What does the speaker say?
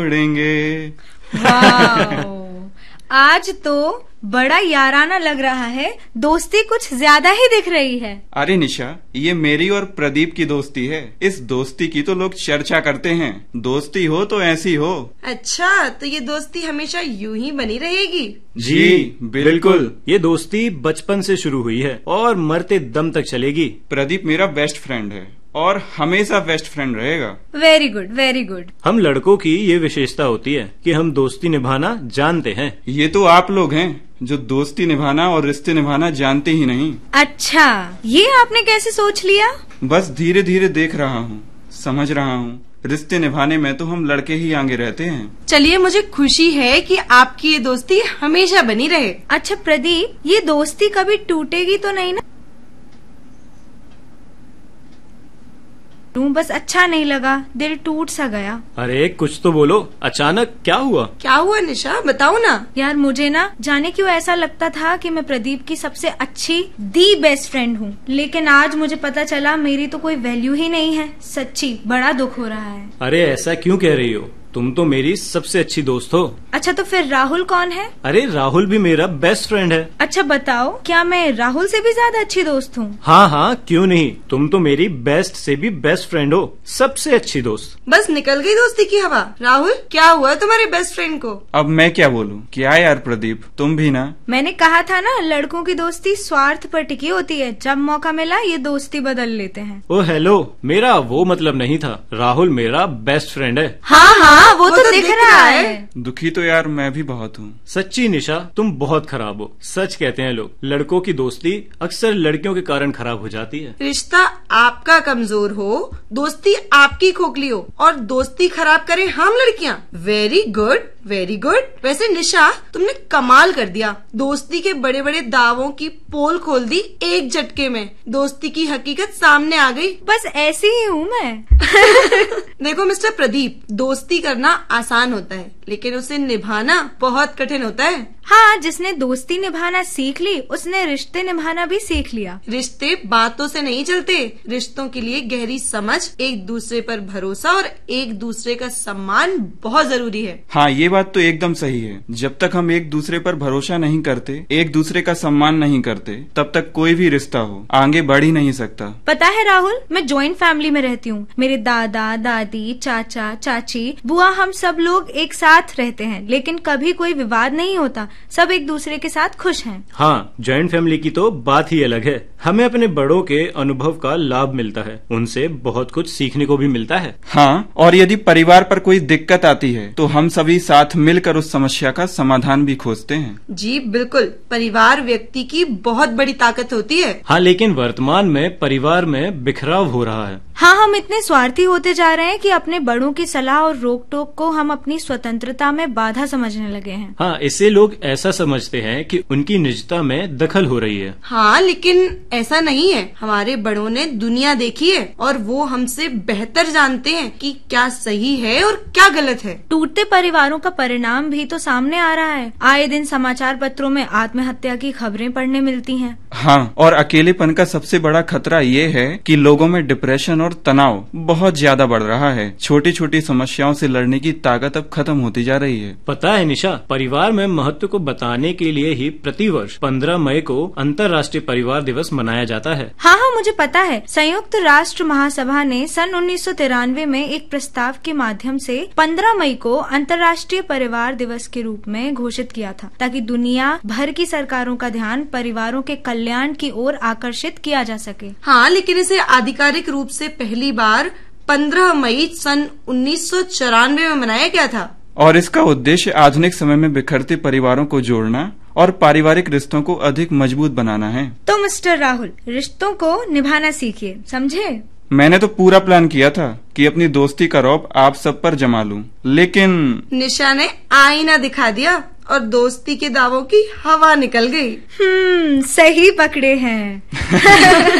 उड़ेंगे। Wow, आज तो बड़ा याराना लग रहा है। दोस्ती कुछ ज्यादा ही दिख रही है। अरे निशा, ये मेरी और प्रदीप की दोस्ती है। इस दोस्ती की तो लोग चर्चा करते हैं। दोस्ती हो तो ऐसी हो। अच्छा, तो ये दोस्ती हमेशा यूं ही बनी रहेगी? जी बिल्कुल। ये दोस्ती बचपन से शुरू हुई है और मरते दम तक चलेगी। प्रदीप मेरा बेस्ट फ्रेंड है और हमेशा बेस्ट फ्रेंड रहेगा। Very good, very good. हम लड़कों की ये विशेषता होती है कि हम दोस्ती निभाना जानते हैं। ये तो आप लोग हैं जो दोस्ती निभाना और रिश्ते निभाना जानते ही नहीं। अच्छा, ये आपने कैसे सोच लिया? बस धीरे धीरे देख रहा हूँ, समझ रहा हूँ। रिश्ते निभाने में तो हम लड़के ही आगे रहते हैं। चलिए, मुझे खुशी है कि आपकी ये दोस्ती हमेशा बनी रहे। अच्छा प्रदीप, ये दोस्ती कभी टूटेगी तो नहीं ना? तू बस अच्छा नहीं लगा, दिल टूट सा गया। अरे कुछ तो बोलो, अचानक क्या हुआ? क्या हुआ निशा, बताओ ना। यार मुझे ना जाने क्यों ऐसा लगता था कि मैं प्रदीप की सबसे अच्छी दी बेस्ट फ्रेंड हूँ, लेकिन आज मुझे पता चला मेरी तो कोई वैल्यू ही नहीं है। सच्ची बड़ा दुख हो रहा है। अरे ऐसा क्यों कह रही हो? तुम तो मेरी सबसे अच्छी दोस्त हो। अच्छा, तो फिर राहुल कौन है? अरे राहुल भी मेरा बेस्ट फ्रेंड है। अच्छा बताओ, क्या मैं राहुल से भी ज्यादा अच्छी दोस्त हूँ? हाँ हाँ, क्यों नहीं। तुम तो मेरी बेस्ट से भी बेस्ट फ्रेंड हो, सबसे अच्छी दोस्त। बस निकल गई दोस्ती की हवा। राहुल, क्या हुआ तुम्हारे बेस्ट फ्रेंड को? अब मैं क्या बोलूं? क्या यार प्रदीप, तुम भी ना। मैंने कहा था ना, लड़कों की दोस्ती स्वार्थ पर टिकी होती है। जब मौका मिला ये दोस्ती बदल लेते हैं। ओ हेलो, मेरा वो मतलब नहीं था। राहुल मेरा बेस्ट फ्रेंड है। हाँ, वो तो दिख रहा है। दुखी तो यार मैं भी बहुत हूँ। सच्ची निशा, तुम बहुत खराब हो। सच कहते हैं लोग, लड़कों की दोस्ती अक्सर लड़कियों के कारण खराब हो जाती है। रिश्ता आपका कमजोर हो, दोस्ती आपकी खोखली हो और दोस्ती खराब करें हम लड़कियाँ। Very good, very good. वैसे निशा, तुमने कमाल कर दिया। दोस्ती के बड़े बड़े दावों की पोल खोल दी एक झटके में। दोस्ती की हकीकत सामने आ गई। बस ऐसी ही हूँ मैं। देखो मिस्टर प्रदीप, दोस्ती करना आसान होता है लेकिन उसे निभाना बहुत कठिन होता है। हाँ, जिसने दोस्ती निभाना सीख ली उसने रिश्ते निभाना भी सीख लिया। रिश्ते बातों से नहीं चलते। रिश्तों के लिए गहरी समझ, एक दूसरे पर भरोसा और एक दूसरे का सम्मान बहुत जरूरी है। हाँ, ये बात तो एकदम सही है। जब तक हम एक दूसरे पर भरोसा नहीं करते, एक दूसरे का सम्मान नहीं करते, तब तक कोई भी रिश्ता हो आगे बढ़ ही नहीं सकता। पता है राहुल, मैं जॉइंट फैमिली में रहती हूँ। मेरे दादा दादी, चाचा चाची, बुआ, हम सब लोग एक साथ रहते हैं, लेकिन कभी कोई विवाद नहीं होता। सब एक दूसरे के साथ खुश हैं। हाँ, जॉइंट फैमिली की तो बात ही अलग है। हमें अपने बड़ों के अनुभव का लाभ मिलता है, उनसे बहुत कुछ सीखने को भी मिलता है। हाँ, और यदि परिवार पर कोई दिक्कत आती है तो हम सभी साथ मिलकर उस समस्या का समाधान भी खोजते हैं। जी बिल्कुल, परिवार व्यक्ति की बहुत बड़ी ताकत होती है। हाँ, लेकिन वर्तमान में परिवार में बिखराव हो रहा है। हाँ, हम इतने स्वार्थी होते जा रहे हैं कि अपने बड़ों की सलाह और रोक टोक को हम अपनी स्वतंत्रता में बाधा समझने लगे हैं। हाँ, इससे लोग ऐसा समझते हैं कि उनकी निजता में दखल हो रही है। हाँ, लेकिन ऐसा नहीं है। हमारे बड़ों ने दुनिया देखी है और वो हमसे बेहतर जानते हैं कि क्या सही है और क्या गलत है। टूटते परिवारों का परिणाम भी तो सामने आ रहा है। आए दिन समाचार पत्रों में आत्महत्या की खबरें पढ़ने मिलती हैं। हाँ, और अकेलेपन का सबसे बड़ा खतरा ये है कि लोगों में डिप्रेशन और तनाव बहुत ज्यादा बढ़ रहा है। छोटी छोटी समस्याओं से लड़ने की ताकत अब खत्म होती जा रही है। पता है निशा, परिवार में महत्व को बताने के लिए ही प्रतिवर्ष 15 मई को अंतर्राष्ट्रीय परिवार दिवस मनाया जाता है। हाँ, मुझे पता है। संयुक्त राष्ट्र महासभा ने सन 1993 में एक प्रस्ताव के माध्यम से 15 मई को अंतर्राष्ट्रीय परिवार दिवस के रूप में घोषित किया था, ताकि दुनिया भर की सरकारों का ध्यान परिवारों के कल्याण की ओर आकर्षित किया जा सके। हाँ, लेकिन इसे आधिकारिक रूप से पहली बार 15 मई सन 1994 में मनाया गया था। और इसका उद्देश्य आधुनिक समय में बिखरते परिवारों को जोड़ना और पारिवारिक रिश्तों को अधिक मजबूत बनाना है। तो मिस्टर राहुल, रिश्तों को निभाना सीखिए, समझे? मैंने तो पूरा प्लान किया था कि अपनी दोस्ती का रौब आप सब पर जमा लूं, लेकिन निशा ने आईना दिखा दिया और दोस्ती के दावों की हवा निकल गई। सही पकड़े हैं।